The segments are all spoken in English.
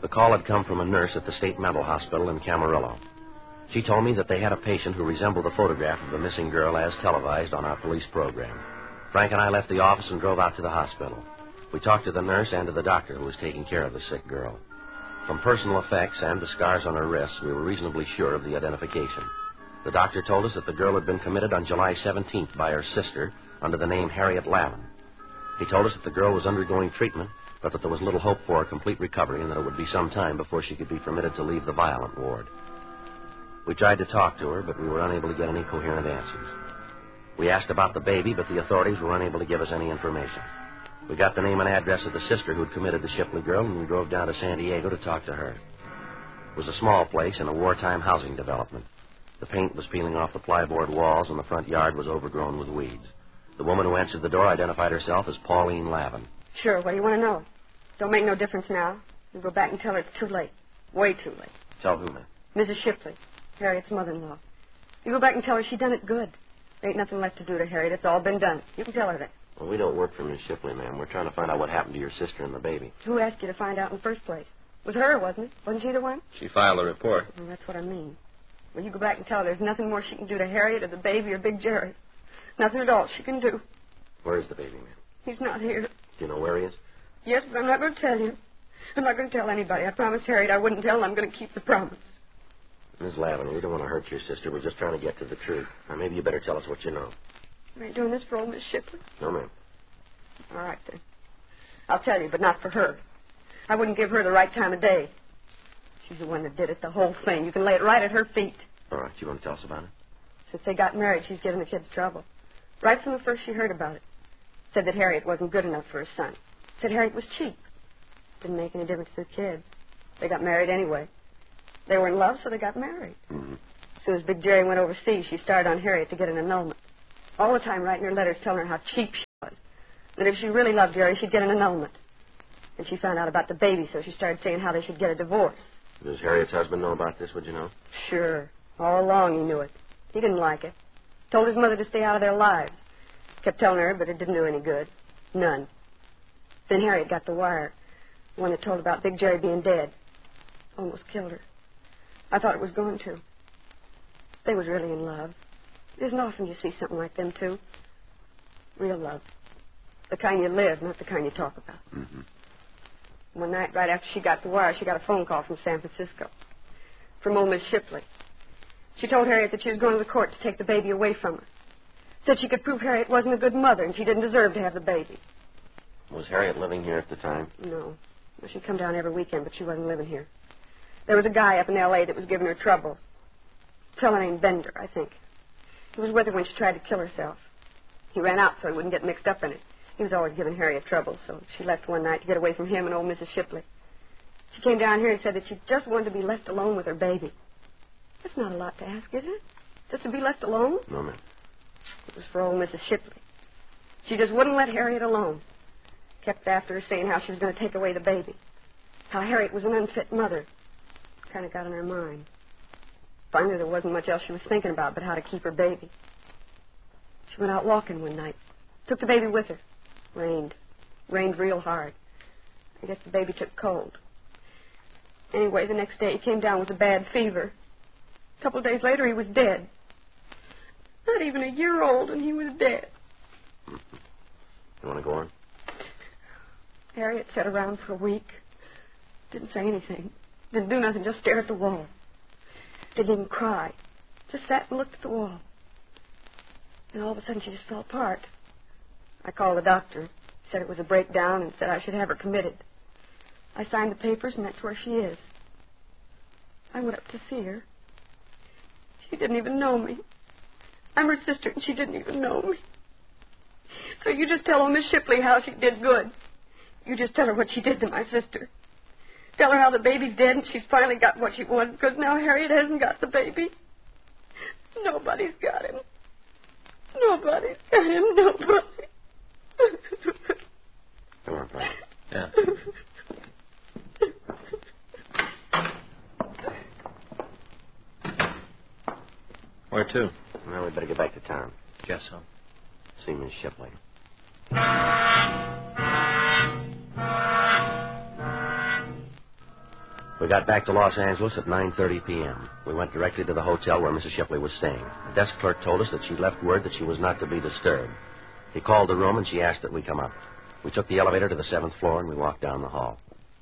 The call had come from a nurse at the State Mental Hospital in Camarillo. She told me that they had a patient who resembled the photograph of the missing girl as televised on our police program. Frank and I left the office and drove out to the hospital. We talked to the nurse and to the doctor who was taking care of the sick girl. From personal effects and the scars on her wrists, we were reasonably sure of the identification. The doctor told us that the girl had been committed on July 17th by her sister under the name Harriet Lavin. He told us that the girl was undergoing treatment, but that there was little hope for a complete recovery and that it would be some time before she could be permitted to leave the violent ward. We tried to talk to her, but we were unable to get any coherent answers. We asked about the baby, but the authorities were unable to give us any information. We got the name and address of the sister who'd committed the Shipley girl, and we drove down to San Diego to talk to her. It was a small place in a wartime housing development. The paint was peeling off the plyboard walls, and the front yard was overgrown with weeds. The woman who answered the door identified herself as Pauline Lavin. Sure, what do you want to know? Don't make no difference now. You go back and tell her it's too late. Way too late. Tell who, ma'am? Mrs. Shipley, Harriet's mother-in-law. You go back and tell her she done it good. There ain't nothing left to do to Harriet. It's all been done. You can tell her that. Well, we don't work for Miss Shipley, ma'am. We're trying to find out what happened to your sister and the baby. Who asked you to find out in the first place? It was her, wasn't it? Wasn't she the one? She filed a report. Well, that's what I mean. Well, you go back and tell her there's nothing more she can do to Harriet or the baby or Big Jerry. Nothing at all she can do. Where is the baby, ma'am? He's not here. Do you know where he is? Yes, but I'm not going to tell you. I'm not going to tell anybody. I promised Harriet I wouldn't tell, and I'm going to keep the promise. Miss Lavin, we don't want to hurt your sister. We're just trying to get to the truth. Now, maybe you better tell us what you know. You ain't doing this for old Miss Shipley? No, ma'am. All right, then. I'll tell you, but not for her. I wouldn't give her the right time of day. She's the one that did it, the whole thing. You can lay it right at her feet. All right, you want to tell us about it? Since they got married, she's given the kids trouble. Right from the first she heard about it. Said that Harriet wasn't good enough for her son. Said Harriet was cheap. Didn't make any difference to the kids. They got married anyway. They were in love, so they got married. Mm-hmm. As soon as Big Jerry went overseas, she started on Harriet to get an annulment. All the time writing her letters telling her how cheap she was. That if she really loved Jerry, she'd get an annulment. And she found out about the baby, so she started saying how they should get a divorce. Does Harriet's husband know about this, would you know? Sure. All along he knew it. He didn't like it. Told his mother to stay out of their lives. Kept telling her, but it didn't do any good. None. Then Harriet got the wire. The one that told about Big Jerry being dead. Almost killed her. I thought it was going to. They was really in love. It isn't often you see something like them, too. Real love. The kind you live, not the kind you talk about. Mm-hmm. One night, right after she got the wire, she got a phone call from San Francisco. From old Miss Shipley. She told Harriet that she was going to the court to take the baby away from her. Said she could prove Harriet wasn't a good mother and she didn't deserve to have the baby. Was Harriet living here at the time? No. Well, she'd come down every weekend, but she wasn't living here. There was a guy up in L.A. that was giving her trouble. A fellow named Bender, I think. He was with her when she tried to kill herself. He ran out so he wouldn't get mixed up in it. He was always giving Harriet trouble, so she left one night to get away from him and old Mrs. Shipley. She came down here and said that she just wanted to be left alone with her baby. That's not a lot to ask, is it? Just to be left alone? No, ma'am. It was for old Mrs. Shipley. She just wouldn't let Harriet alone. Kept after her saying how she was going to take away the baby. How Harriet was an unfit mother. Kind of got on her mind. Finally, there wasn't much else she was thinking about but how to keep her baby. She went out walking one night. Took the baby with her. Rained. Rained real hard. I guess the baby took cold. Anyway, the next day he came down with a bad fever. A couple of days later, he was dead. Not even a year old, and he was dead. Mm-hmm. You want to go on? Harriet sat around for a week. Didn't say anything. Didn't do nothing, just stare at the wall. Didn't even cry. Just sat and looked at the wall. And all of a sudden, she just fell apart. I called the doctor. Said it was a breakdown and said I should have her committed. I signed the papers, and that's where she is. I went up to see her. She didn't even know me. I'm her sister, and she didn't even know me. So you just tell Miss Shipley how she did good. You just tell her what she did to my sister. Tell her how the baby's dead, and she's finally got what she wanted, because now Harriet hasn't got the baby. Nobody's got him. Nobody's got him, nobody. Come on, Frank. Yeah. Where to? Well, we better get back to town. Guess so. See Miss Shipley. We got back to Los Angeles at 9:30 p.m. We went directly to the hotel where Mrs. Shipley was staying. The desk clerk told us that she'd left word that she was not to be disturbed. He called the room, and she asked that we come up. We took the elevator to the 7th floor, and we walked down the hall.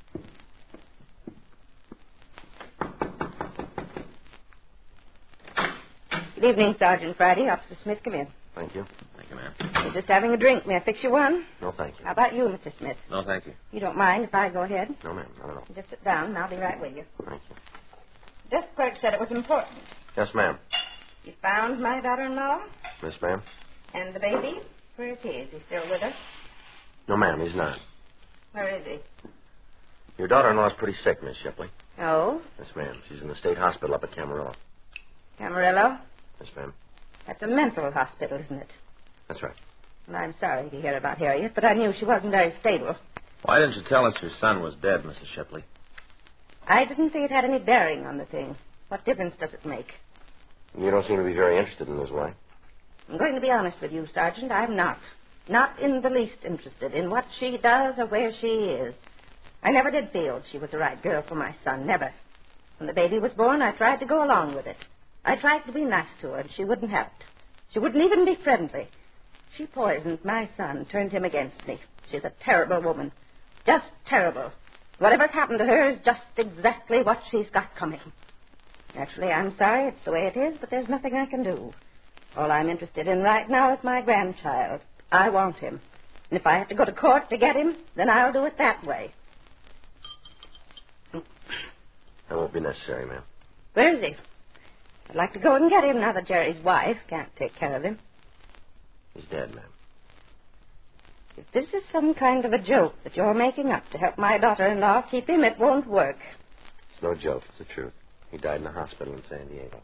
Good evening, Sergeant Friday. Officer Smith, come in. Thank you. Thank you, ma'am. You're just having a drink. May I fix you one? No, thank you. How about you, Mr. Smith? No, thank you. You don't mind if I go ahead? No, ma'am, not at all. Just sit down, and I'll be right with you. Thank you. Desk clerk said it was important. Yes, ma'am. You found my daughter-in-law? Yes, ma'am. And the baby? Where is he? Is he still with her? No, ma'am, he's not. Where is he? Your daughter-in-law's pretty sick, Miss Shipley. Oh? Yes, ma'am. She's in the state hospital up at Camarillo. Camarillo? Yes, ma'am. That's a mental hospital, isn't it? That's right. Well, I'm sorry to hear about Harriet, but I knew she wasn't very stable. Why didn't you tell us your son was dead, Mrs. Shipley? I didn't see it had any bearing on the thing. What difference does it make? You don't seem to be very interested in his wife. I'm going to be honest with you, Sergeant. I'm not. Not in the least interested in what she does or where she is. I never did feel she was the right girl for my son. Never. When the baby was born, I tried to go along with it. I tried to be nice to her, and she wouldn't have it. She wouldn't even be friendly. She poisoned my son, turned him against me. She's a terrible woman. Just terrible. Whatever's happened to her is just exactly what she's got coming. Naturally, I'm sorry it's the way it is, but there's nothing I can do. All I'm interested in right now is my grandchild. I want him. And if I have to go to court to get him, then I'll do it that way. That won't be necessary, ma'am. Where is he? I'd like to go and get him now that Jerry's wife can't take care of him. He's dead, ma'am. If this is some kind of a joke that you're making up to help my daughter-in-law keep him, it won't work. It's no joke. It's the truth. He died in the hospital in San Diego.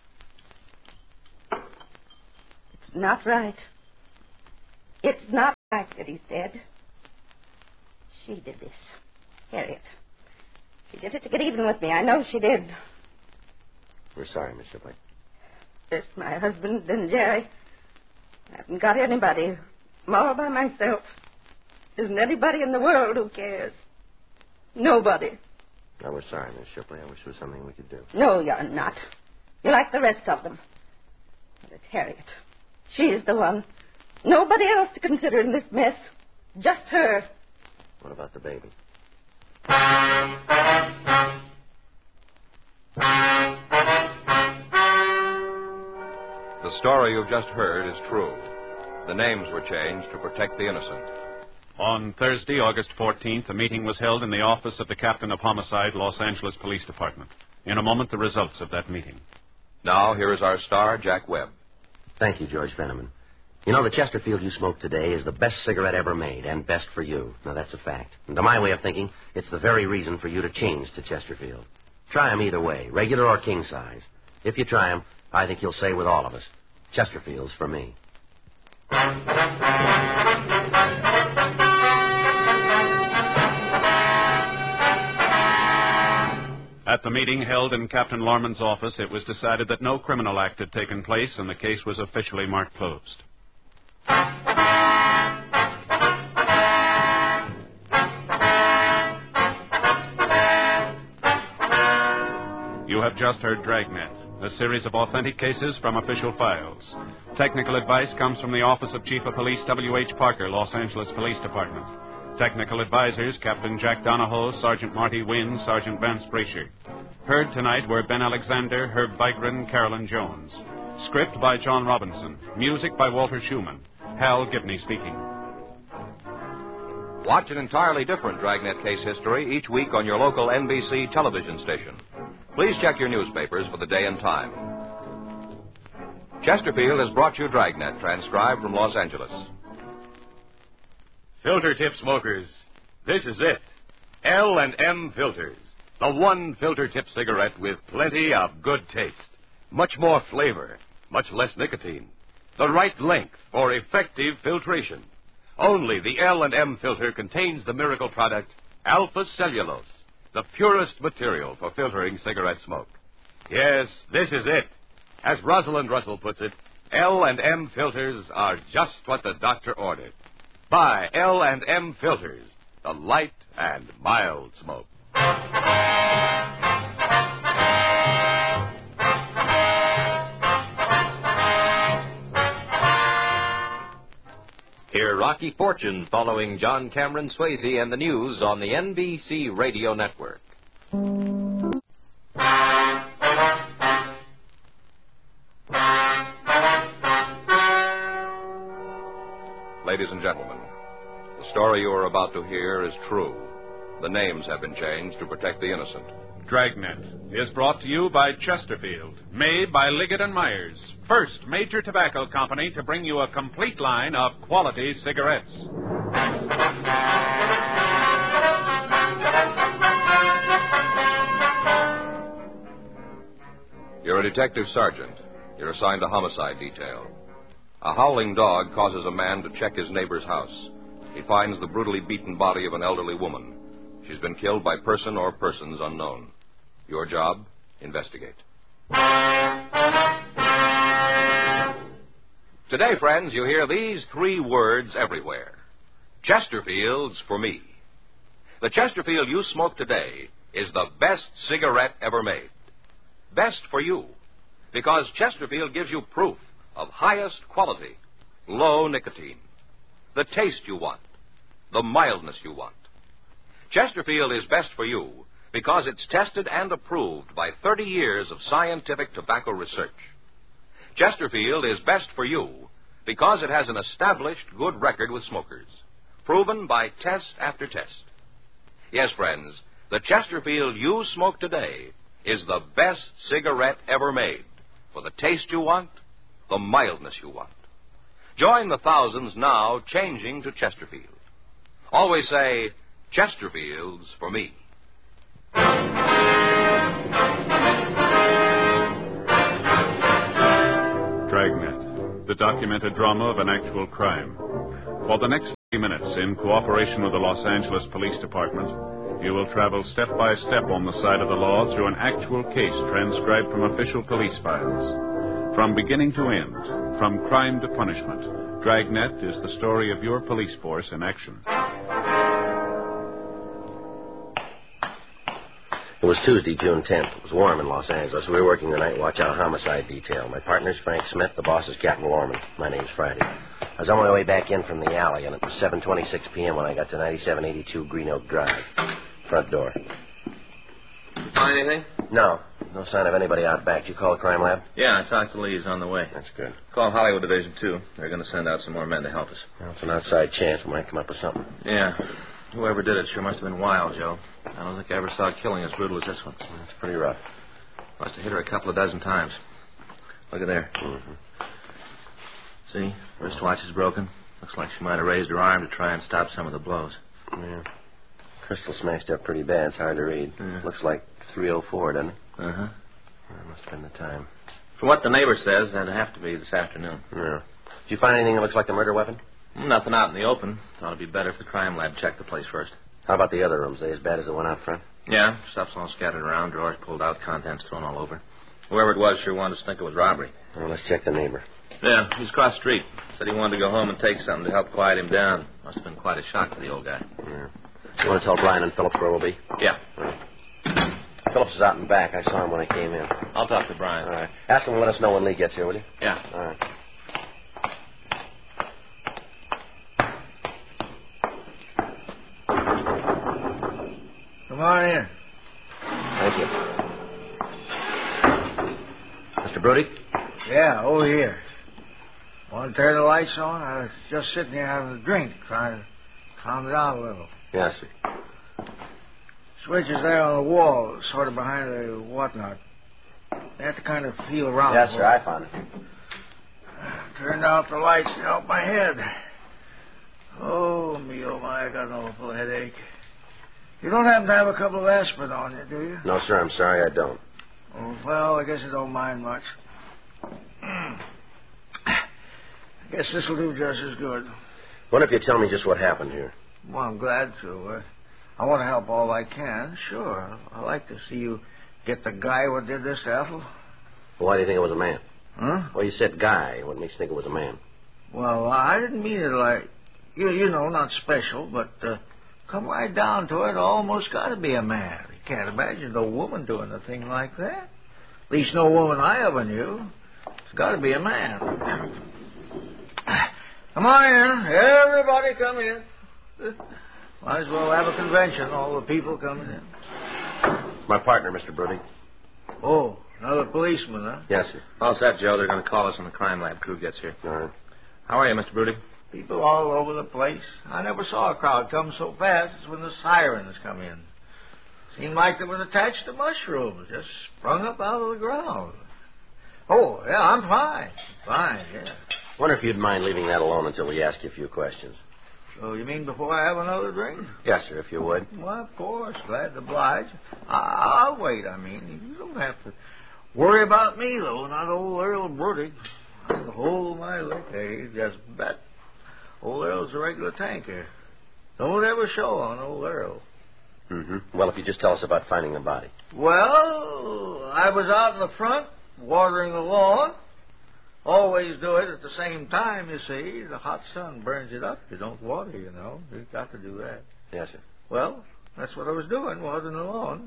It's not right. It's not right that he's dead. She did this. Harriet. She did it to get even with me. I know she did. We're sorry, Miss Shipley. First my husband, then Jerry. I haven't got anybody. I'm all by myself. There isn't anybody in the world who cares. Nobody. No, we're sorry, Miss Shipley. I wish there was something we could do. No, you're not. You're like the rest of them. But it's Harriet. She's the one. Nobody else to consider in this mess. Just her. What about the baby? The story you've just heard is true. The names were changed to protect the innocent. On Thursday, August 14th, a meeting was held in the office of the Captain of Homicide, Los Angeles Police Department. In a moment, the results of that meeting. Now, here is our star, Jack Webb. Thank you, George Fenneman. You know, the Chesterfield you smoked today is the best cigarette ever made, and best for you. Now, that's a fact. And to my way of thinking, it's the very reason for you to change to Chesterfield. Try 'em either way, regular or king size. If you try 'em, I think you'll say with all of us, Chesterfield's for me. At the meeting held in Captain Lorman's office, it was decided that no criminal act had taken place, and the case was officially marked closed. You have just heard Dragnet, a series of authentic cases from official files. Technical advice comes from the Office of Chief of Police W.H. Parker, Los Angeles Police Department. Technical advisors, Captain Jack Donahoe, Sergeant Marty Wynn, Sergeant Vance Brasher. Heard tonight were Ben Alexander, Herb Vigran, Carolyn Jones. Script by John Robinson. Music by Walter Schumann. Hal Gibney speaking. Watch an entirely different Dragnet case history each week on your local NBC television station. Please check your newspapers for the day and time. Chesterfield has brought you Dragnet, transcribed from Los Angeles. Filter tip smokers, this is it. L&M Filters. The one filter tip cigarette with plenty of good taste. Much more flavor. Much less nicotine. The right length for effective filtration. Only the L&M filter contains the miracle product, alpha cellulose, the purest material for filtering cigarette smoke. Yes, this is it. As Rosalind Russell puts it, L&M filters are just what the doctor ordered. Buy L&M filters, the light and mild smoke. hear Rocky Fortune following John Cameron Swayze and the news on the NBC Radio Network. Ladies and gentlemen, the story you are about to hear is true. The names have been changed to protect the innocent. Dragnet is brought to you by Chesterfield, made by Liggett & Myers, first major tobacco company to bring you a complete line of quality cigarettes. You're a detective sergeant. You're assigned to homicide detail. A howling dog causes a man to check his neighbor's house. He finds the brutally beaten body of an elderly woman. She's been killed by person or persons unknown. Your job, investigate. Today, friends, you hear these three words everywhere. Chesterfield's for me. The Chesterfield you smoke today is the best cigarette ever made. Best for you, because Chesterfield gives you proof of highest quality, low nicotine, the taste you want, the mildness you want. Chesterfield is best for you because it's tested and approved by 30 years of scientific tobacco research. Chesterfield is best for you because it has an established good record with smokers, proven by test after test. Yes, friends, the Chesterfield you smoke today is the best cigarette ever made for the taste you want, the mildness you want. Join the thousands now changing to Chesterfield. Always say, Chesterfield's for me. Dragnet, the documented drama of an actual crime. For the next 3 minutes, in cooperation with the Los Angeles Police Department, you will travel step by step on the side of the law through an actual case transcribed from official police files. From beginning to end, from crime to punishment, Dragnet is the story of your police force in action. It was Tuesday, June 10th. It was warm in Los Angeles. We were working the night watch out of homicide detail. My partner's Frank Smith. The boss is Captain Lorman. My name's Friday. I was on my way back in from the alley, and it was 7:26 p.m. when I got to 9782 Green Oak Drive. Front door. Find anything? No. No sign of anybody out back. Did you call the crime lab? Yeah, I talked to Lee. He's on the way. That's good. Call Hollywood Division, too. They're going to send out some more men to help us. Well, it's an outside chance we might come up with something. Yeah. Whoever did it sure must have been wild, Joe. I don't think I ever saw a killing as brutal as this one. That's pretty rough. Must have hit her a couple of dozen times. Look at there. Mm-hmm. See? Wristwatch is broken. Looks like she might have raised her arm to try and stop some of the blows. Yeah. Crystal smashed up pretty bad. It's hard to read. Yeah. Looks like 3:04, doesn't it? Uh-huh. That must have been the time. From what the neighbor says, that'd have to be this afternoon. Yeah. Did you find anything that looks like a murder weapon? Nothing out in the open. Thought it'd be better if the crime lab checked the place first. How about the other rooms? Are they as bad as the one out front? Yeah, stuff's all scattered around, drawers pulled out, contents thrown all over. Whoever it was sure wanted us to think it was robbery. Well, let's check the neighbor. Yeah, he's across the street. Said he wanted to go home and take something to help quiet him down. Must have been quite a shock for the old guy. Yeah. You want to tell Brian and Phillips where we'll be? Yeah. Right. Phillips is out and back. I saw him when I came in. I'll talk to Brian. All right. Ask him to let us know when Lee gets here, will you? Yeah. All right. Come on in. Thank you. Mr. Brody? Yeah, over here. Want to turn the lights on? I was just sitting here having a drink, trying to calm down a little. Yes, sir. Switch is there on the wall, sort of behind the whatnot. You have to kind of feel around. Yes, sir, I found it. Turned out the lights to help my head. Oh, my, I got an awful headache. You don't happen to have a couple of aspirin on you, do you? No, sir, I'm sorry, I don't. Oh, well, I guess you don't mind much. I guess this'll do just as good. Wonder if you'd tell me just what happened here. Well, I'm glad to. I want to help all I can, sure. I'd like to see you get the guy what did this to Ethel. Well, why do you think it was a man? Huh? Well, you said guy. What makes you think it was a man? Well, I didn't mean it like, you know, not special, but come right down to it, almost got to be a man. You can't imagine no woman doing a thing like that. At least no woman I ever knew. It's got to be a man. Come on in. Everybody come in. Might as well have a convention, all the people coming in. My partner, Mr. Broody. Oh, another policeman, huh? Yes, sir. All set, Joe. They're going to call us when the crime lab crew gets here. All right. How are you, Mr. Broody? People all over the place. I never saw a crowd come so fast as when the sirens come in. Seemed like they were attached to mushrooms, just sprung up out of the ground. Oh, yeah, I'm fine. Fine, yeah. Wonder if you'd mind leaving that alone until we ask you a few questions. So you mean before I have another drink? Yes, sir, if you would. Well, of course. Glad to oblige. I'll wait, I mean. You don't have to worry about me, though, not old Earl Broody. I'll hold my liquor, you just bet. Old Earl's a regular tanker. Don't ever show on old Earl. Mm-hmm. Well, if you just tell us about finding the body. Well, I was out in the front watering the lawn. Always do it at the same time, you see. The hot sun burns it up. You don't water, you know. You've got to do that. Yes, sir. Well, that's what I was doing, watering the lawn.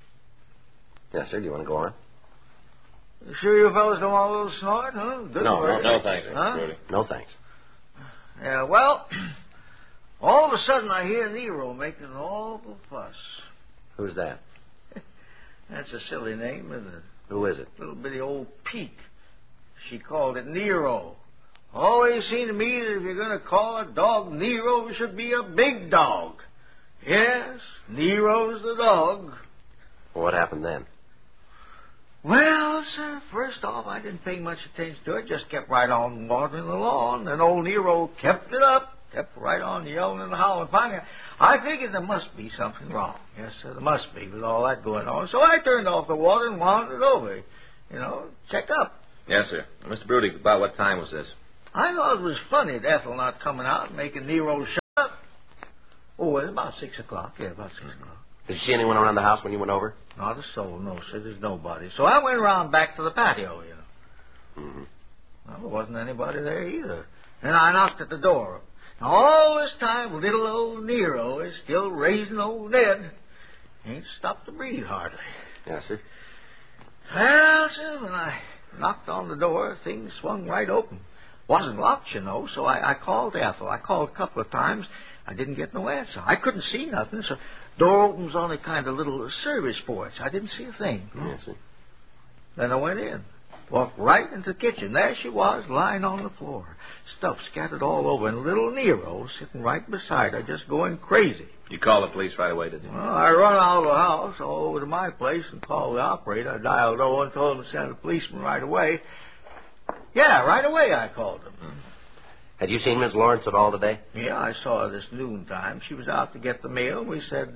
Yes, sir. Do you want to go on? You sure you fellas don't want a little snort, huh? Good work. No, thanks, huh? Broody. No, thanks. Yeah, well, all of a sudden I hear Nero making an awful fuss. Who's that? That's a silly name, isn't it? Who is it? Little bitty old Pete. She called it Nero. Always seemed to me that if you're going to call a dog Nero, it should be a big dog. Yes, Nero's the dog. Well, what happened then? Well, sir, first off, I didn't pay much attention to it. Just kept right on watering the lawn. And old Nero kept it up. Kept right on yelling and howling. Finally, I figured there must be something wrong. Yes, sir, there must be with all that going on. So I turned off the water and wandered over. You know, check up. Yes, sir. Mr. Broody, about what time was this? I thought it was funny, Ethel not coming out and making Nero shut up. Oh, it was about 6 o'clock. Yeah, about 6 o'clock. Did you see anyone around the house when you went over? Not a soul, no, sir. There's nobody. So I went around back to the patio, you know. Mm-hmm. Well, there wasn't anybody there either. Then I knocked at the door. Now, all this time, little old Nero is still raising old Ned. Ain't stopped to breathe hardly. Yes, sir. Well, sir, when I knocked on the door, things swung right open. Wasn't locked, you know, so I called Ethel. I called a couple of times. I didn't get no answer. I couldn't see nothing, so door opens on a kind of little service porch. I didn't see a thing. Yes, sir. Then I went in. Walked right into the kitchen. There she was, lying on the floor. Stuff scattered all over, and little Nero sitting right beside her, just going crazy. You called the police right away, didn't you? Well, I run out of the house, all over to my place, and called the operator. I dialed 0 and told him to send a policeman right away. Yeah, right away I called him. Had you seen Miss Lawrence at all today? Yeah, I saw her this noontime. She was out to get the mail. We said,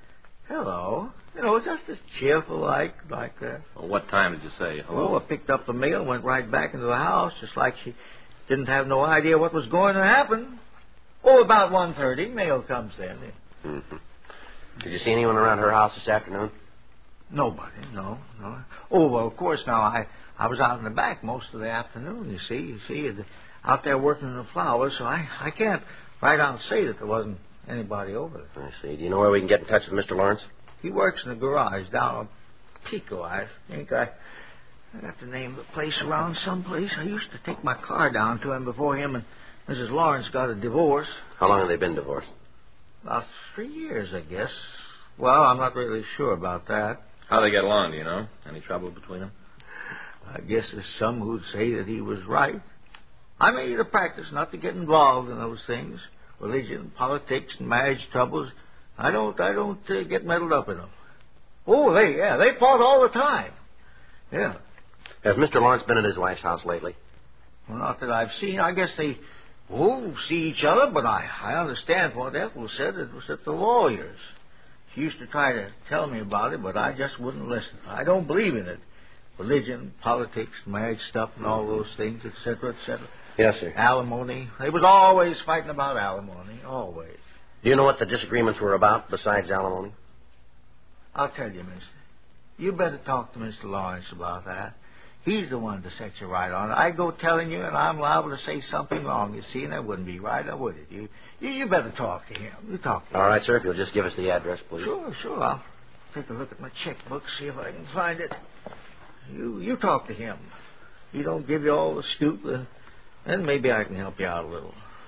hello. You know, just as cheerful like that. Well, what time did you say hello? Oh, I picked up the mail, went right back into the house, just like she didn't have no idea what was going to happen. Oh, about 1:30, mail comes then. Mm-hmm. Did you see anyone around her house this afternoon? Nobody, no. Oh, well, of course, now, I was out in the back most of the afternoon, you see, out there working in the flowers, so I can't right out say that there wasn't anybody over there. I see. Do you know where we can get in touch with Mr. Lawrence? He works in the garage down on Pico, I think. I got the name of the place around someplace. I used to take my car down to him before him and Mrs. Lawrence got a divorce. How long have they been divorced? About 3 years, I guess. Well, I'm not really sure about that. How they get along, do you know? Any trouble between them? I guess there's some who'd say that he was right. I made it a practice not to get involved in those things. Religion, politics, and marriage troubles. I don't get meddled up in them. Oh, they fought all the time. Yeah. Has Mr. Lawrence been at his wife's house lately? Well, not that I've seen. I guess they, see each other, but I understand what Ethel said. It was at the lawyer's. She used to try to tell me about it, but I just wouldn't listen. I don't believe in it. Religion, politics, marriage stuff, and all those things, etc., etc. Yes, sir. Alimony. They was always fighting about alimony, always. Do you know what the disagreements were about besides alimony? I'll tell you, mister. You better talk to Mr. Lawrence about that. He's the one to set you right on it. I go telling you, and I'm liable to say something wrong, you see, and that wouldn't be right, now would it? You better talk to him. You talk to him. All right, sir, if you'll just give us the address, please. Sure. I'll take a look at my checkbook, see if I can find it. You talk to him. He don't give you all the scoop, then maybe I can help you out a little.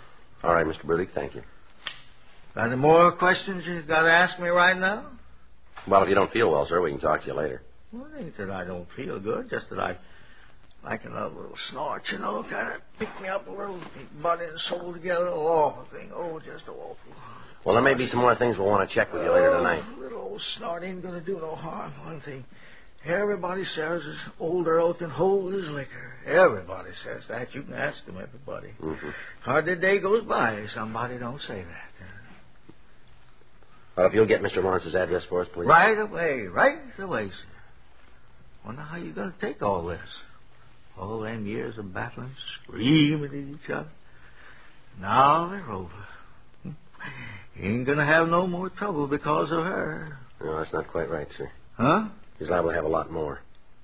All right, Mr. Brudig, thank you. Got any more questions you got to ask me right now? Well, if you don't feel well, sir, we can talk to you later. Well, it ain't that I don't feel good, just that I like another little snort, you know, kind of pick me up a little, body and soul together. Awful thing. Oh, just awful. Well, there may be some more things we'll want to check with you later tonight. A little old snort ain't going to do no harm. One thing, everybody says is old Earl can hold his liquor. Everybody says that. You can ask them, everybody. Mm-hmm. Hardly a day goes by somebody don't say that. Well, if you'll get Mr. Lawrence's address for us, please. Right away, sir. Wonder how you're going to take all this. All them years of battling, screaming at each other. Now they're over. You ain't going to have no more trouble because of her. No, that's not quite right, sir. Huh? He's liable to have a lot more.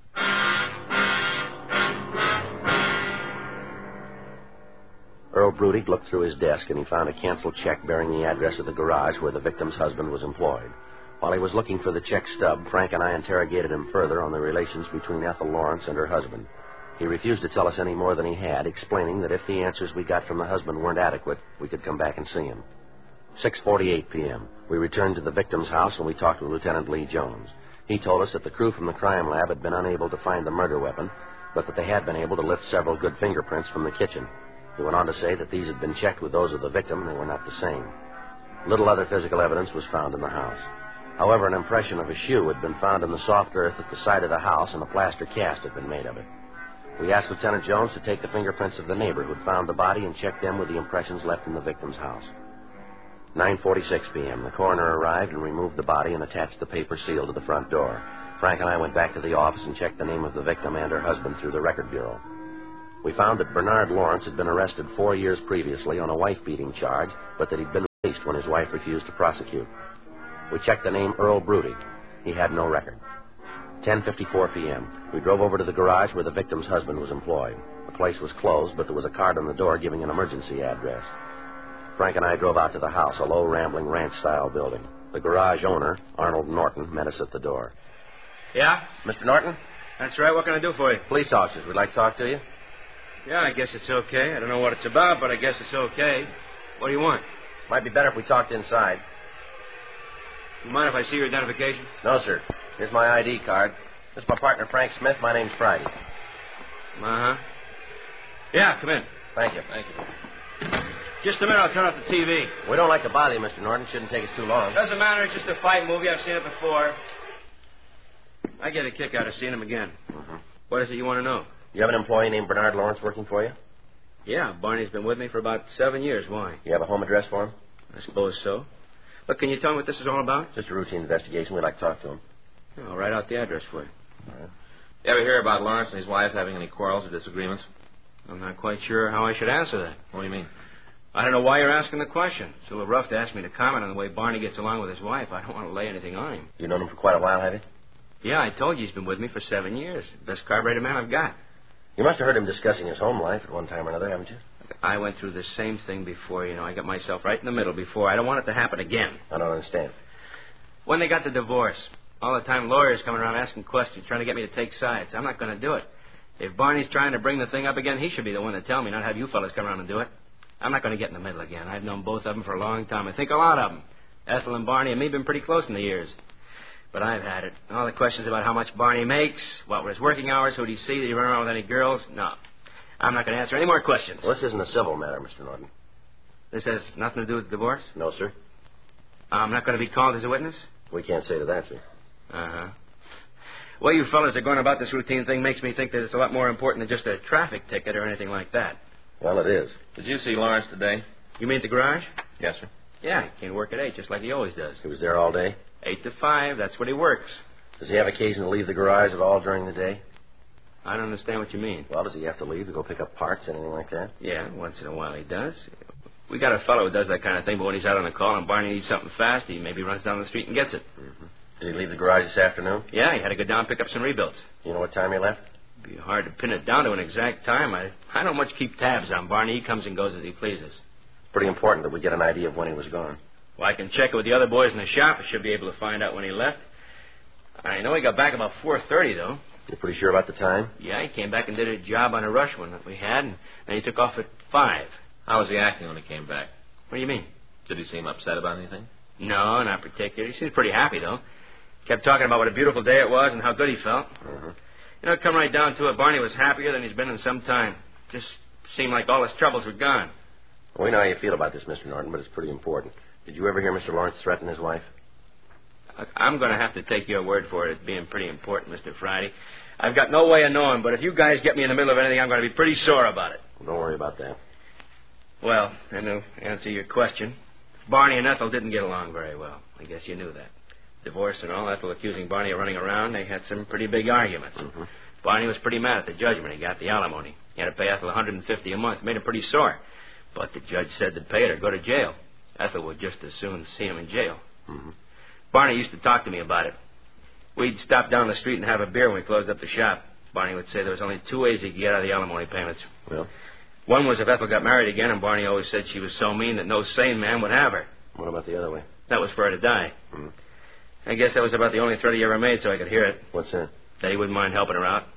Earl Brudig looked through his desk and he found a canceled check bearing the address of the garage where the victim's husband was employed. While he was looking for the check stub, Frank and I interrogated him further on the relations between Ethel Lawrence and her husband. He refused to tell us any more than he had, explaining that if the answers we got from the husband weren't adequate, we could come back and see him. 6:48 p.m. We returned to the victim's house and we talked with Lieutenant Lee Jones. He told us that the crew from the crime lab had been unable to find the murder weapon, but that they had been able to lift several good fingerprints from the kitchen. He went on to say that these had been checked with those of the victim and they were not the same. Little other physical evidence was found in the house. However, an impression of a shoe had been found in the soft earth at the side of the house and a plaster cast had been made of it. We asked Lieutenant Jones to take the fingerprints of the neighbor who had found the body and check them with the impressions left in the victim's house. 9:46 p.m. The coroner arrived and removed the body and attached the paper seal to the front door. Frank and I went back to the office and checked the name of the victim and her husband through the record bureau. We found that Bernard Lawrence had been arrested 4 years previously on a wife-beating charge, but that he'd been released when his wife refused to prosecute. We checked the name Earl Brudig. He had no record. 10:54 p.m. We drove over to the garage where the victim's husband was employed. The place was closed, but there was a card on the door giving an emergency address. Frank and I drove out to the house, a low, rambling ranch-style building. The garage owner, Arnold Norton, met us at the door. Yeah? Mr. Norton? That's right. What can I do for you? Police officers. We'd like to talk to you. Yeah, I guess it's okay. I don't know what it's about, but I guess it's okay. What do you want? Might be better if we talked inside. You mind if I see your identification? No, sir. Here's my ID card. This is my partner, Frank Smith. My name's Friday. Uh-huh. Yeah, come in. Thank you. Just a minute, I'll turn off the TV. We don't like to bother you, Mr. Norton. Shouldn't take us too long. Doesn't matter, it's just a fight movie. I've seen it before. I get a kick out of seeing him again. Mm-hmm. What is it you want to know? You have an employee named Bernard Lawrence working for you? Yeah, Barney's been with me for about 7 years. Why? You have a home address for him? I suppose so. Look, can you tell me what this is all about? Just a routine investigation. We'd like to talk to him. I'll write out the address for you. All right. You ever hear about Lawrence and his wife having any quarrels or disagreements? I'm not quite sure how I should answer that. What do you mean? I don't know why you're asking the question. It's a little rough to ask me to comment on the way Barney gets along with his wife. I don't want to lay anything on him. You've known him for quite a while, have you? Yeah, I told you he's been with me for 7 years. Best carburetor man I've got. You must have heard him discussing his home life at one time or another, haven't you? I went through the same thing before, you know. I got myself right in the middle before. I don't want it to happen again. I don't understand. When they got the divorce, all the time lawyers coming around asking questions, trying to get me to take sides. I'm not going to do it. If Barney's trying to bring the thing up again, he should be the one to tell me, not have you fellas come around and do it. I'm not going to get in the middle again. I've known both of them for a long time. I think a lot of them. Ethel and Barney and me have been pretty close in the years. But I've had it. All the questions about how much Barney makes, what were his working hours, who'd he see, did he run around with any girls? No. I'm not going to answer any more questions. Well, this isn't a civil matter, Mr. Norton. This has nothing to do with the divorce? No, sir. I'm not going to be called as a witness? We can't say to that, sir. Uh-huh. The way you fellas are going about this routine thing makes me think that it's a lot more important than just a traffic ticket or anything like that. Well, it is. Did you see Lawrence today? You mean at the garage? Yes, sir. Yeah, he came to work at 8, just like he always does. He was there all day? 8 to 5, that's what he works. Does he have occasion to leave the garage at all during the day? I don't understand what you mean. Well, does he have to leave to go pick up parts, anything like that? Yeah, once in a while he does. We got a fellow who does that kind of thing, but when he's out on a call and Barney needs something fast, he maybe runs down the street and gets it. Mm-hmm. Did he leave the garage this afternoon? Yeah, he had to go down and pick up some rebuilds. You know what time he left? It'd be hard to pin it down to an exact time. I don't much keep tabs on Barney. He comes and goes as he pleases. Pretty important that we get an idea of when he was gone. Well, I can check it with the other boys in the shop. I should be able to find out when he left. I know he got back about 4:30, though. You're pretty sure about the time? Yeah, he came back and did a job on a rush one that we had, and then he took off at 5. How was he acting when he came back? What do you mean? Did he seem upset about anything? No, not particularly. He seemed pretty happy, though. Kept talking about what a beautiful day it was and how good he felt. Uh-huh. You know, come right down to it, Barney was happier than he's been in some time. Just seemed like all his troubles were gone. We know how you feel about this, Mr. Norton, but it's pretty important. Did you ever hear Mr. Lawrence threaten his wife? I'm going to have to take your word for it as being pretty important, Mr. Friday. I've got no way of knowing, but if you guys get me in the middle of anything, I'm going to be pretty sore about it. Well, don't worry about that. Well, and to answer your question, Barney and Ethel didn't get along very well. I guess you knew that. Divorce and all, Ethel accusing Barney of running around, they had some pretty big arguments. Mm-hmm. Barney was pretty mad at the judge when he got the alimony. He had to pay Ethel $150 a month. Made him pretty sore. But the judge said to pay it or go to jail. Ethel would just as soon see him in jail. Mm-hmm. Barney used to talk to me about it. We'd stop down the street and have a beer when we closed up the shop. Barney would say there was only 2 ways he could get out of the alimony payments. Well? One was if Ethel got married again, and Barney always said she was so mean that no sane man would have her. What about the other way? That was for her to die. Mm-hmm. I guess that was about the only threat he ever made so I could hear it. What's that? That he wouldn't mind helping her out.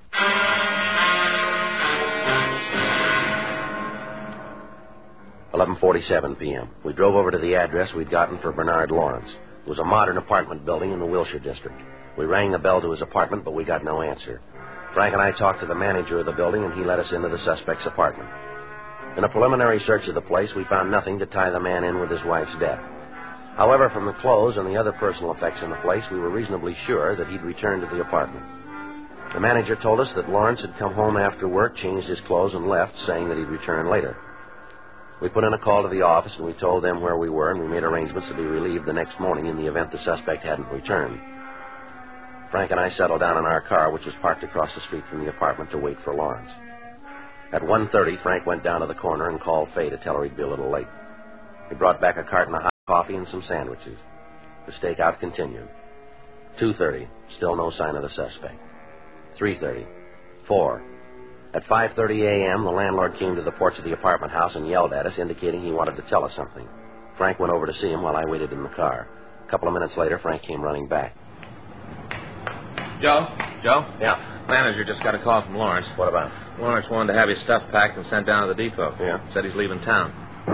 11:47 p.m. We drove over to the address we'd gotten for Bernard Lawrence. It was a modern apartment building in the Wilshire district. We rang the bell to his apartment, but we got no answer. Frank and I talked to the manager of the building, and he let us into the suspect's apartment. In a preliminary search of the place, we found nothing to tie the man in with his wife's death. However, from the clothes and the other personal effects in the place, we were reasonably sure that he'd returned to the apartment. The manager told us that Lawrence had come home after work, changed his clothes, and left, saying that he'd return later. We put in a call to the office, and we told them where we were, and we made arrangements to be relieved the next morning in the event the suspect hadn't returned. Frank and I settled down in our car, which was parked across the street from the apartment, to wait for Lawrence. At 1:30, Frank went down to the corner and called Fay to tell her he'd be a little late. He brought back a carton of hot coffee and some sandwiches. The stakeout continued. 2:30, still no sign of the suspect. 3:30, 4. At 5:30 a.m., the landlord came to the porch of the apartment house and yelled at us, indicating he wanted to tell us something. Frank went over to see him while I waited in the car. A couple of minutes later, Frank came running back. Joe? Joe? Yeah. Manager just got a call from Lawrence. What about? Lawrence wanted to have his stuff packed and sent down to the depot. Yeah? Said he's leaving town.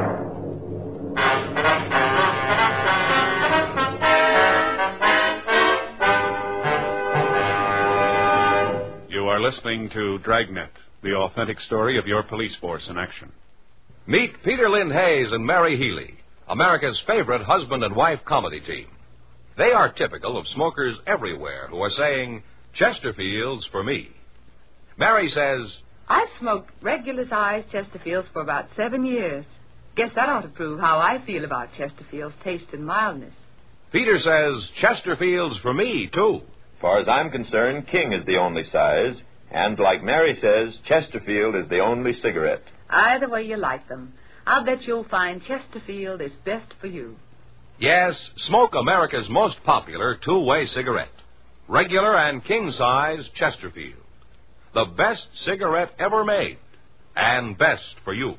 You are listening to Dragnet, the authentic story of your police force in action. Meet Peter Lynn Hayes and Mary Healy, America's favorite husband and wife comedy team. They are typical of smokers everywhere who are saying, Chesterfield's for me. Mary says, I've smoked regular-sized Chesterfields for about 7 years. Guess that ought to prove how I feel about Chesterfield's taste and mildness. Peter says, Chesterfield's for me, too. Far as I'm concerned, King is the only size. And like Mary says, Chesterfield is the only cigarette. Either way you like them, I'll bet you'll find Chesterfield is best for you. Yes, smoke America's most popular two-way cigarette. Regular and king-size Chesterfield. The best cigarette ever made. And best for you.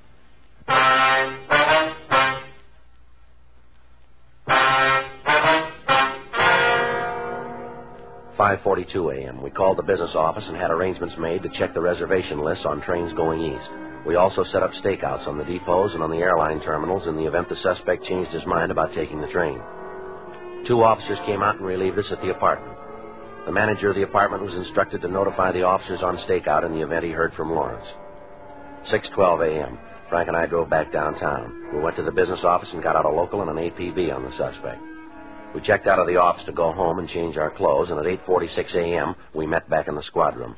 5:42 a.m. We called the business office and had arrangements made to check the reservation lists on trains going east. We also set up stakeouts on the depots and on the airline terminals in the event the suspect changed his mind about taking the train. 2 officers came out and relieved us at the apartment. The manager of the apartment was instructed to notify the officers on stakeout in the event he heard from Lawrence. 6:12 a.m. Frank and I drove back downtown. We went to the business office and got out a local and an APB on the suspect. We checked out of the office to go home and change our clothes, and at 8:46 a.m., we met back in the squad room.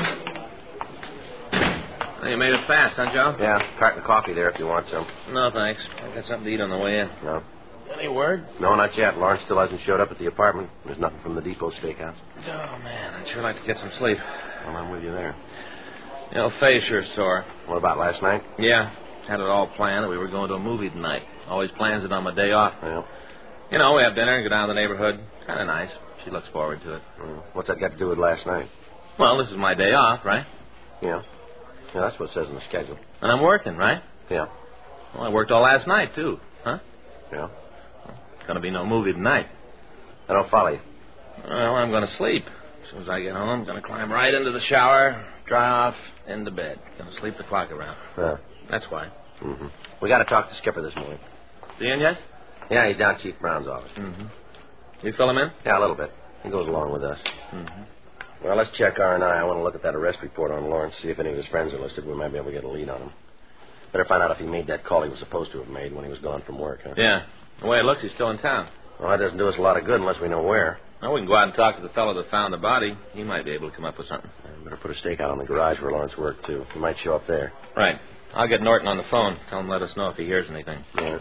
Well, you made it fast, huh, Joe? Yeah, carton of coffee there if you want some. No, thanks. I got something to eat on the way in. No? Any word? No, not yet. Lawrence still hasn't showed up at the apartment. There's nothing from the depot steakhouse. Oh, man, I'd sure like to get some sleep. Well, I'm with you there. You know, Faye's sure sore. What about last night? Yeah, had it all planned that we were going to a movie tonight. Always plans it on my day off. Well. You know, we have dinner and go down to the neighborhood. Kind of nice. She looks forward to it. What's that got to do with last night? Well, this is my day off, right? Yeah. Yeah, that's what it says in the schedule. And I'm working, right? Yeah. Well, I worked all last night, too. Huh? Yeah. Going to be no movie tonight. I don't follow you. Well, I'm going to sleep. As soon as I get home, I'm going to climb right into the shower, dry off, into bed. Going to sleep the clock around. Yeah. That's why. Mm-hmm. We got to talk to Skipper this morning. Is he in yet? Yeah, he's down at Chief Brown's office. Mm-hmm. You fill him in? Yeah, a little bit. He goes along with us. Mm-hmm. Well, let's check R&I. I want to look at that arrest report on Lawrence, see if any of his friends are listed. We might be able to get a lead on him. Better find out if he made that call he was supposed to have made when he was gone from work, huh? Yeah. The way it looks, he's still in town. Well, that doesn't do us a lot of good unless we know where. Well, we can go out and talk to the fellow that found the body. He might be able to come up with something. Better put a stake out on the garage where Lawrence worked, too. He might show up there. Right. I'll get Norton on the phone. Tell him to let us know if he hears anything. Yeah.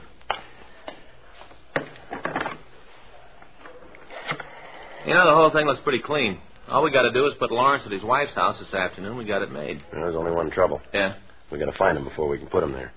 You know, the whole thing looks pretty clean. All we got to do is put Lawrence at his wife's house this afternoon. We got it made. There's only one trouble. Yeah? We got to find him before we can put him there.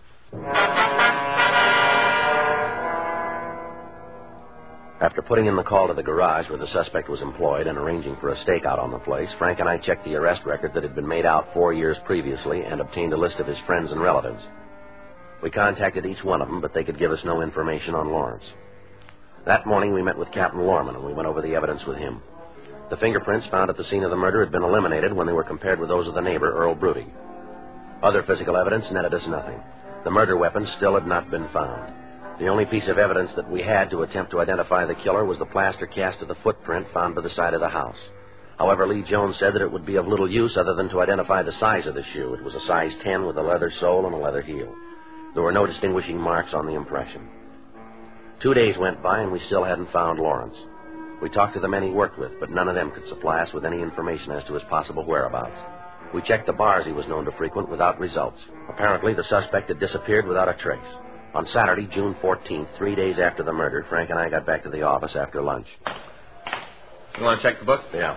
After putting in the call to the garage where the suspect was employed and arranging for a stakeout on the place, Frank and I checked the arrest record that had been made out 4 years previously and obtained a list of his friends and relatives. We contacted each one of them, but they could give us no information on Lawrence. That morning, we met with Captain Lorman, and we went over the evidence with him. The fingerprints found at the scene of the murder had been eliminated when they were compared with those of the neighbor, Earl Brudig. Other physical evidence netted us nothing. The murder weapon still had not been found. The only piece of evidence that we had to attempt to identify the killer was the plaster cast of the footprint found by the side of the house. However, Lee Jones said that it would be of little use other than to identify the size of the shoe. It was a size 10 with a leather sole and a leather heel. There were no distinguishing marks on the impression. 2 days went by, and we still hadn't found Lawrence. We talked to the men he worked with, but none of them could supply us with any information as to his possible whereabouts. We checked the bars he was known to frequent without results. Apparently, the suspect had disappeared without a trace. On Saturday, June 14th, 3 days after the murder, Frank and I got back to the office after lunch. You want to check the book? Yeah.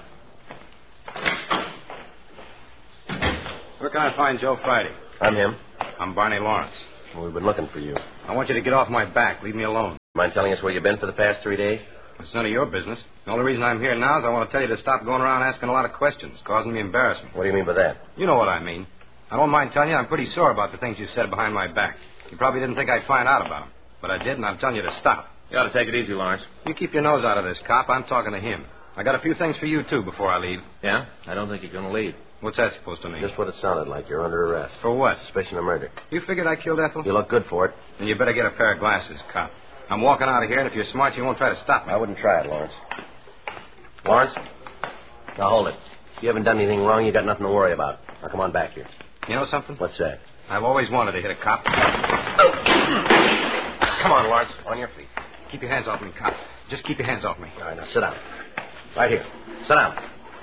Where can I find Joe Friday? I'm him. I'm Barney Lawrence. Well, we've been looking for you. I want you to get off my back. Leave me alone. Mind telling us where you've been for the past 3 days? It's none of your business. The only reason I'm here now is I want to tell you to stop going around asking a lot of questions, causing me embarrassment. What do you mean by that? You know what I mean. I don't mind telling you I'm pretty sore about the things you said behind my back. You probably didn't think I'd find out about them. But I did, and I'm telling you to stop. You ought to take it easy, Lawrence. You keep your nose out of this, cop. I'm talking to him. I got a few things for you, too, before I leave. Yeah? I don't think you're going to leave. What's that supposed to mean? Just what it sounded like. You're under arrest. For what? Suspicion of murder. You figured I killed Ethel? You look good for it. Then you better get a pair of glasses, cop. I'm walking out of here, and if you're smart, you won't try to stop me. I wouldn't try it, Lawrence. Lawrence? Now, hold it. If you haven't done anything wrong, you got nothing to worry about. Now, come on back here. You know something? What's that? I've always wanted to hit a cop. Come on, Lawrence. On your feet. Keep your hands off me, cop. Just keep your hands off me. All right, now sit down. Right here. Sit down.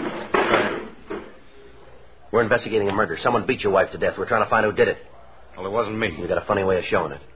We're investigating a murder. Someone beat your wife to death. We're trying to find who did it. Well, it wasn't me. You got a funny way of showing it.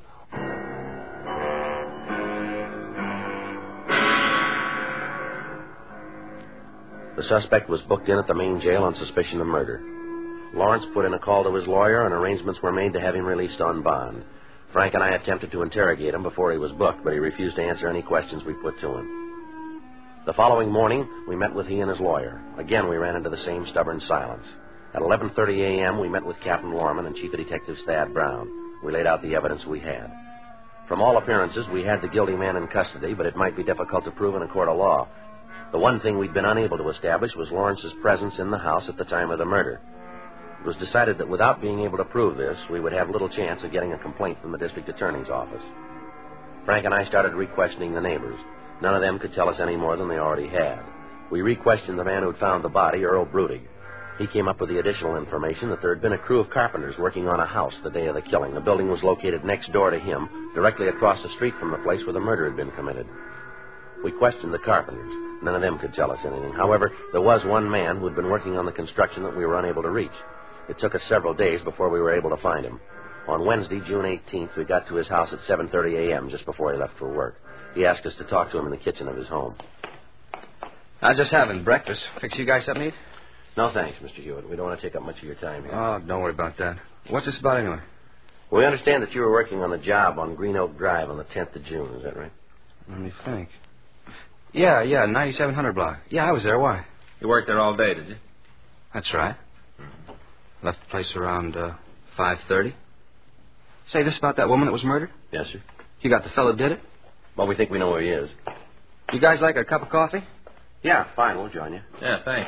The suspect was booked in at the main jail on suspicion of murder. Lawrence put in a call to his lawyer, and arrangements were made to have him released on bond. Frank and I attempted to interrogate him before he was booked, but he refused to answer any questions we put to him. The following morning, we met with he and his lawyer. Again, we ran into the same stubborn silence. At 11:30 a.m., we met with Captain Lorman and Chief Detective Thad Brown. We laid out the evidence we had. From all appearances, we had the guilty man in custody, but it might be difficult to prove in a court of law. The one thing we'd been unable to establish was Lawrence's presence in the house at the time of the murder. It was decided that without being able to prove this, we would have little chance of getting a complaint from the district attorney's office. Frank and I started re-questioning the neighbors. None of them could tell us any more than they already had. We re-questioned the man who'd found the body, Earl Brudig. He came up with the additional information that there had been a crew of carpenters working on a house the day of the killing. The building was located next door to him, directly across the street from the place where the murder had been committed. We questioned the carpenters. None of them could tell us anything. However, there was one man who had been working on the construction that we were unable to reach. It took us several days before we were able to find him. On Wednesday, June 18th, we got to his house at 7:30 a.m., just before he left for work. He asked us to talk to him in the kitchen of his home. I was just having breakfast. Fix you guys something to eat? No, thanks, Mr. Hewitt. We don't want to take up much of your time here. Oh, don't worry about that. What's this about anyway? We understand that you were working on a job on Green Oak Drive on the 10th of June. Is that right? Let me think. Yeah, 9700 block. Yeah, I was there. Why? You worked there all day, did you? That's right. Left the place around 5:30. Say, this about that woman that was murdered? Yes, sir. You got the fellow that did it? Well, we think we know where he is. You guys like a cup of coffee? Yeah, fine. We'll join you. Yeah, thanks.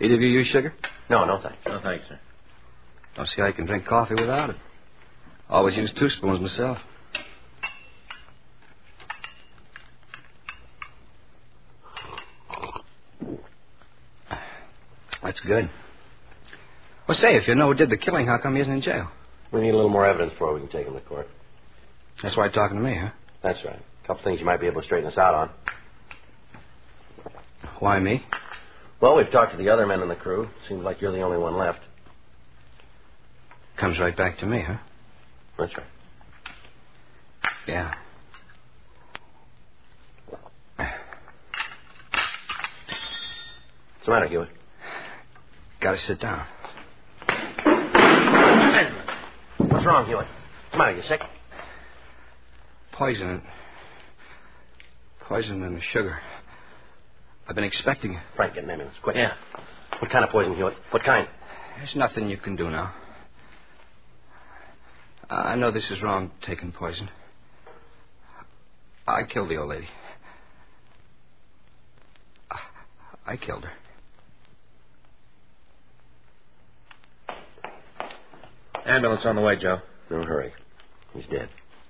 Either of you use sugar? No, no thanks. No, thanks, sir. Don't see how you can drink coffee without it. Always use 2 spoons myself. That's good. Well, say, if you know who did the killing, how come he isn't in jail? We need a little more evidence before we can take him to court. That's why you're talking to me, huh? That's right. A couple things you might be able to straighten us out on. Why me? Well, we've talked to the other men in the crew. Seems like you're the only one left. Comes right back to me, huh? That's right. Yeah. What's the matter, Hewitt? Gotta sit down. What's wrong, Hewitt? What's the matter? You sick? Poison in the sugar. I've been expecting it. Frank, get an ambulance, quick. Yeah. What kind of poison, Hewitt? What kind? There's nothing you can do now. I know this is wrong, taking poison. I killed the old lady. I killed her. Ambulance on the way, Joe. No hurry. He's dead.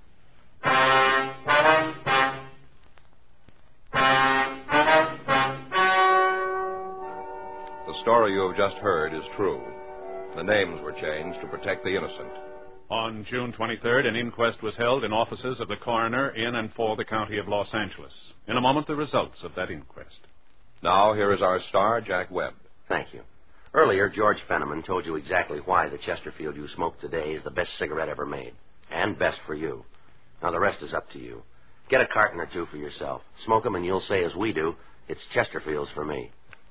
The story you have just heard is true. The names were changed to protect the innocent. On June 23rd, an inquest was held in offices of the coroner in and for the county of Los Angeles. In a moment, the results of that inquest. Now, here is our star, Jack Webb. Thank you. Earlier, George Fenneman told you exactly why the Chesterfield you smoke today is the best cigarette ever made. And best for you. Now, the rest is up to you. Get a carton or 2 for yourself. Smoke them and you'll say as we do, it's Chesterfield's for me.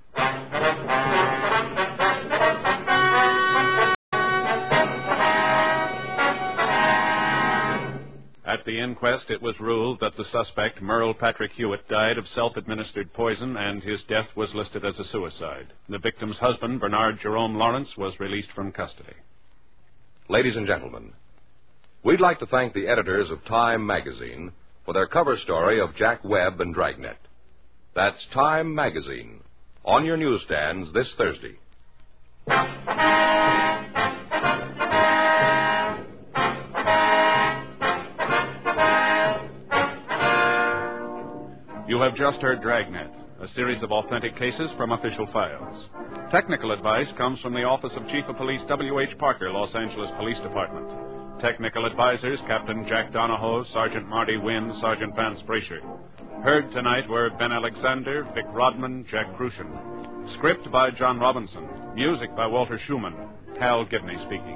At the inquest, it was ruled that the suspect, Merle Patrick Hewitt, died of self-administered poison, and his death was listed as a suicide. The victim's husband, Bernard Jerome Lawrence, was released from custody. Ladies and gentlemen, we'd like to thank the editors of Time magazine for their cover story of Jack Webb and Dragnet. That's Time magazine, on your newsstands this Thursday. You have just heard Dragnet, a series of authentic cases from official files. Technical advice comes from the Office of Chief of Police W.H. Parker, Los Angeles Police Department. Technical advisors, Captain Jack Donahoe, Sergeant Marty Wynn, Sergeant Vance Brasher. Heard tonight were Ben Alexander, Vic Rodman, Jack Crucian. Script by John Robinson. Music by Walter Schumann. Hal Gibney speaking.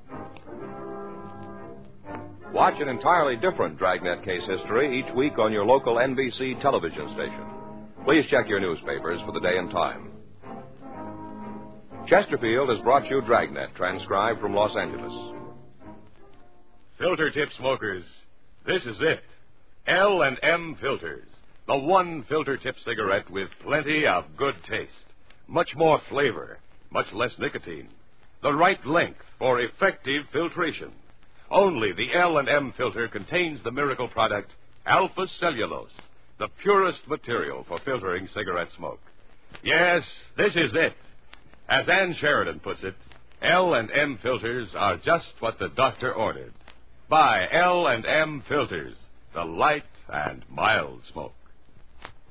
Watch an entirely different Dragnet case history each week on your local NBC television station. Please check your newspapers for the day and time. Chesterfield has brought you Dragnet, transcribed from Los Angeles. Filter tip smokers, this is it. L&M Filters, the one filter tip cigarette with plenty of good taste, much more flavor, much less nicotine, the right length for effective filtration. Only the L&M filter contains the miracle product alpha cellulose, the purest material for filtering cigarette smoke. Yes, this is it. As Ann Sheridan puts it, L&M filters are just what the doctor ordered. Buy L&M filters, the light and mild smoke.